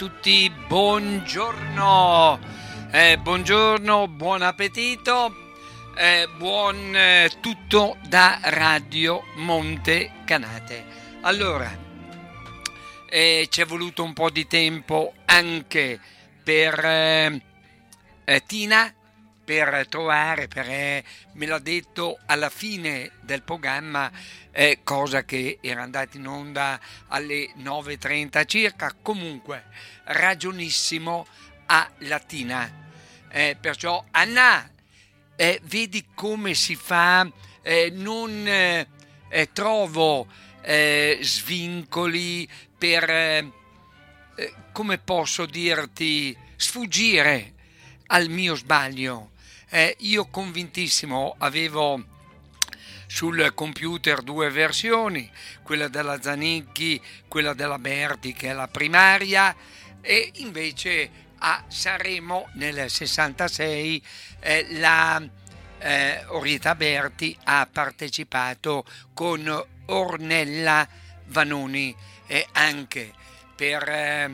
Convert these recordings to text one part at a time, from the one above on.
tutti, buongiorno, buongiorno, buon appetito, buon tutto da Radio Monte Canate. Allora, ci è voluto un po' di tempo anche per Tina, per trovare, me l'ha detto alla fine del programma, cosa che era andata in onda alle 9:30 circa, comunque ragionissimo a Latina. Perciò Anna, vedi come si fa, non trovo svincoli per, come posso dirti, sfuggire al mio sbaglio. Io convintissimo avevo sul computer due versioni, quella della Zanicchi, quella della Berti che è la primaria, e invece a Sanremo nel 66 la Orietta Berti ha partecipato con Ornella Vanoni, e anche per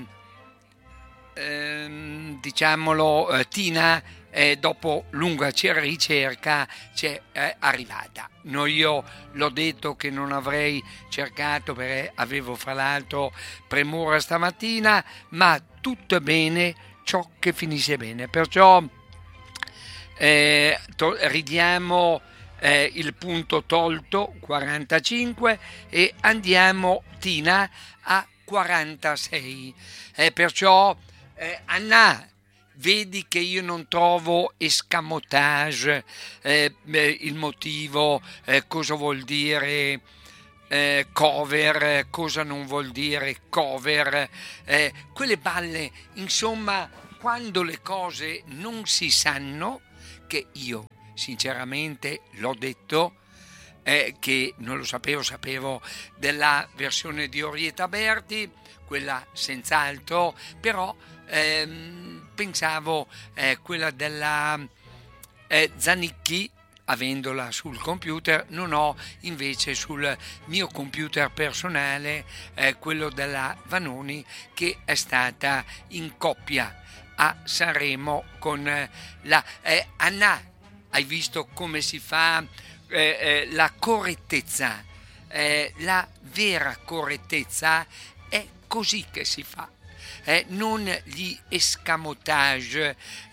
diciamolo Tina, dopo lunga ricerca c'è arrivata. Io l'ho detto che non avrei cercato perché avevo fra l'altro premura stamattina, ma tutto è bene ciò che finisce bene, perciò ridiamo il punto tolto 45 e andiamo Tina a 46, perciò Anna, vedi che io non trovo escamotage, il motivo, cosa vuol dire cover, cosa non vuol dire cover, quelle balle, insomma, quando le cose non si sanno, che io sinceramente l'ho detto, che non lo sapevo della versione di Orietta Berti, quella senz'altro, però pensavo quella della Zanicchi, avendola sul computer. Non ho invece sul mio computer personale quello della Vanoni, che è stata in coppia a Sanremo con la Anna. Hai visto come si fa la correttezza, la vera correttezza è così che si fa, non gli escamotage,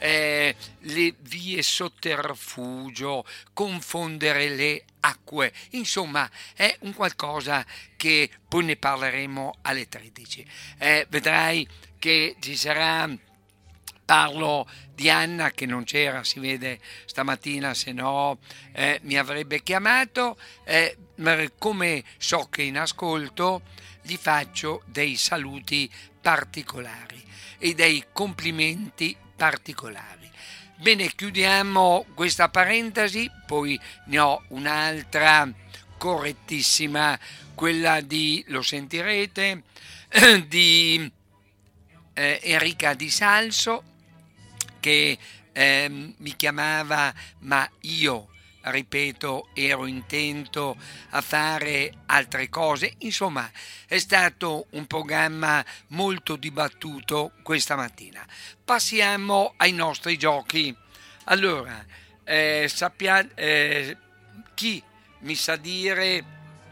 le vie sotterfugio, confondere le acque, insomma è un qualcosa che poi ne parleremo alle 13. Vedrai che ci sarà, parlo di Anna che non c'era, si vede stamattina, se no mi avrebbe chiamato, come so che in ascolto gli faccio dei saluti particolari e dei complimenti particolari. Bene, chiudiamo questa parentesi, poi ne ho un'altra correttissima, quella di, lo sentirete, di Enrica Di Salso, che mi chiamava, ma io, ripeto, ero intento a fare altre cose. Insomma, è stato un programma molto dibattuto questa mattina. Passiamo ai nostri giochi. Allora, chi mi sa dire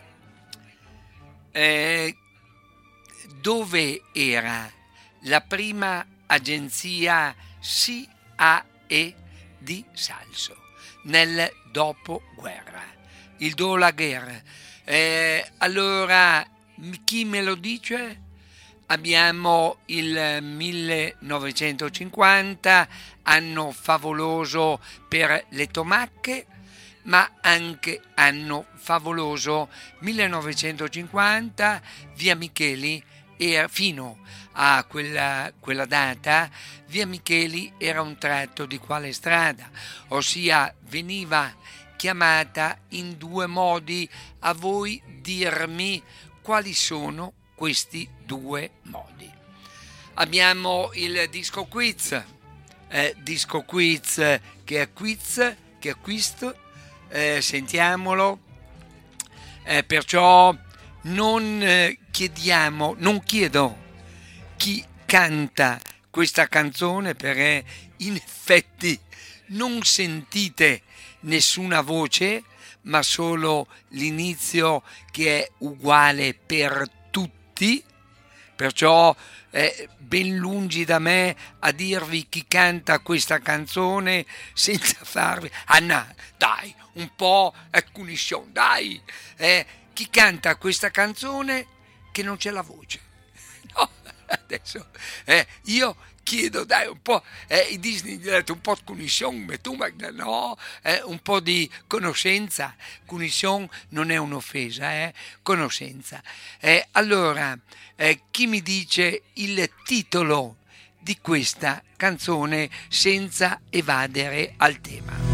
dove era la prima agenzia SIAE di Salso nel dopoguerra, il Dollaguerre. Allora, chi me lo dice? Abbiamo il 1950, anno favoloso per le tomacche, ma anche anno favoloso 1950, via Micheli, e fino a quella data via Micheli era un tratto di quale strada, ossia veniva chiamata in due modi. A voi dirmi quali sono questi due modi. Abbiamo il disco quiz che è quiz, che è quiz, sentiamolo, perciò non chiedo chi canta questa canzone, perché in effetti non sentite nessuna voce, ma solo l'inizio che è uguale per tutti. Perciò è ben lungi da me a dirvi chi canta questa canzone senza farvi... Ah no, dai, un po' cognizione, dai! Chi canta questa canzone che non c'è la voce. No, adesso io chiedo, dai, un po' i Disney un po' di cognizione, tu, no, un po' di conoscenza. Cognizione non è un'offesa, conoscenza. Allora, chi mi dice il titolo di questa canzone senza evadere al tema?